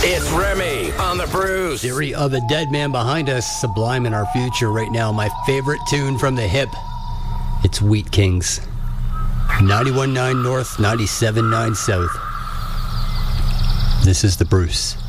It's Remy on the Bruce. Theory of a Dead Man behind us, Sublime in our future right now. My favorite tune from the hip. It's Wheat Kings. 91.9 North, 97.9 South. This is the Bruce.